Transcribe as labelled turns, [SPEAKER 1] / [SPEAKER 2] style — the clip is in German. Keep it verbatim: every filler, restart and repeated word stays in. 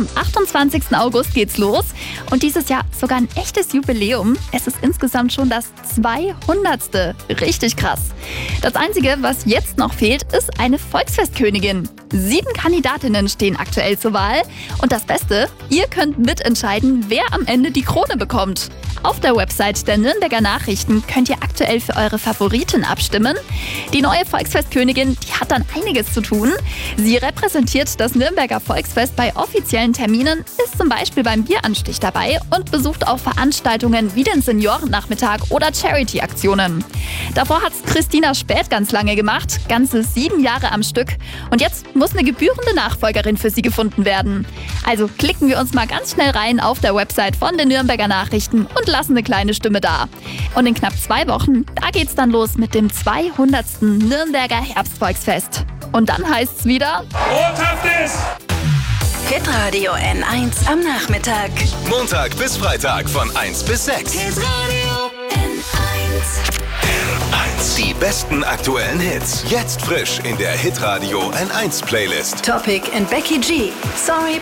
[SPEAKER 1] am achtundzwanzigsten August geht's los. Und dieses Jahr sogar ein echtes Jubiläum. Es ist insgesamt schon das zweihundertste. Richtig krass. Das Einzige, was jetzt noch fehlt, ist eine Volksfestkönigin. Sieben Kandidatinnen stehen aktuell zur Wahl. Und das Beste, ihr könnt mitentscheiden, wer am Ende die Krone bekommt. Auf der Website der Nürnberger Nachrichten könnt ihr aktuell für eure Favoriten abstimmen. Die neue Volksfestkönigin, die hat dann einiges zu tun. Sie repräsentiert das Nürnberger Volksfest bei offiziellen Terminen, ist zum Beispiel beim Bieranstich dabei und besucht auch Veranstaltungen wie den Seniorennachmittag oder Charity-Aktionen. Davor hat's Christina Späth ganz lange gemacht, ganze sieben Jahre am Stück. Und jetzt muss eine gebührende Nachfolgerin für sie gefunden werden. Also klicken wir uns mal ganz schnell rein auf der Website von den Nürnberger Nachrichten und lassen eine kleine Stimme da. Und in knapp zwei Wochen, da geht's dann los mit dem zweihundertsten Nürnberger Herbstvolksfest. Und dann heißt's wieder...
[SPEAKER 2] Bothaftes!
[SPEAKER 3] Hitradio N eins am Nachmittag.
[SPEAKER 4] Montag bis Freitag von eins bis sechs.
[SPEAKER 3] Hitradio N eins.
[SPEAKER 4] N eins. Die besten aktuellen Hits. Jetzt frisch in der Hitradio N eins Playlist.
[SPEAKER 3] Topic and Becky G. Sorry